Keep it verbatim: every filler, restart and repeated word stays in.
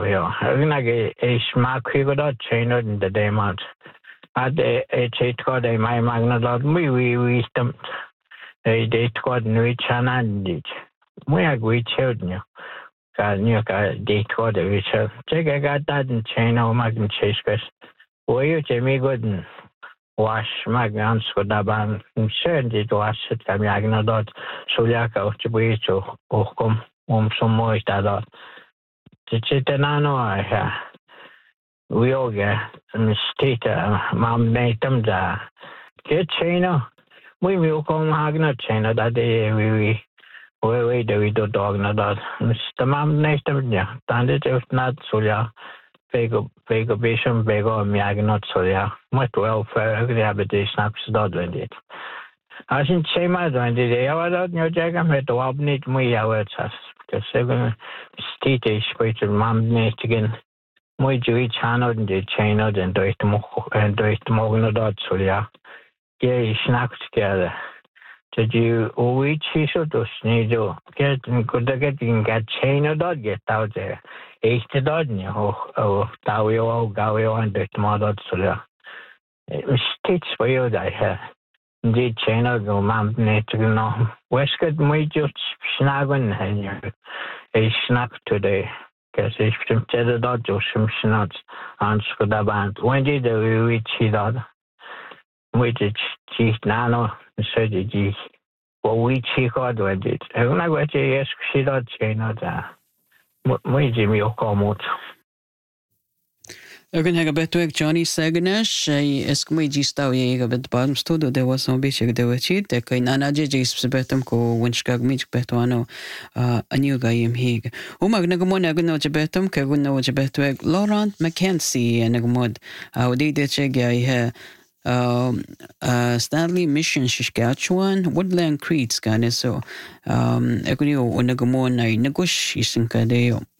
so yo. Nage is makwigo China in the demand. At the it got a my magna dot we we we stem a date got new chana did. We agree children. Got new got date got the Richard. Check I got that in China magna chase quest. Where you Jamie Gooden wash magnans for the band and send it wash it magna dot so yaka to be to or come um some more that dot. The chitanano I have. We all get state mom made them the get China. We will come hagna China that day we we we we do we do dog na that. The mom made them yeah. Then it is not so yeah. Bego bego bisham bego miag not so yeah. Much welfare rehabilitation snaps dot when it. As in China when the day I was new jacket met the wabnit me hours as the seven state is quite mom made again. Moi jui channel in the China and do it more and do it more no dot so yeah. Yeah, snacks together. Did you always see so to sneeze? Get good to get in get China dot get out there. East dot oh oh Tawio Gawio and the more dot so yeah. States for you that have. Indeed China go mom need to know. West get my just snagging and a snack today. Because if some cheddar dot or some snots on Skoda band, when did we reach it out? Which is cheese nano, so did you. Well, we check out when did. I don't know what you ask, she don't say not that. What Jimmy or come out. Ögön hega betueg Johnny Sagnash, esk mai gistau ye bet bottom studio there was some bit de wachit te kai nana je je betam ko winchkag mich betuano a new guy im hig. O magna gmon agno je betam ka gno je betueg Laurent Mackenzie and gmod au de de che guy he um uh Stanley Mission Saskatchewan Woodland Creek gane so um egunio onagmon ay negosh isin kadeo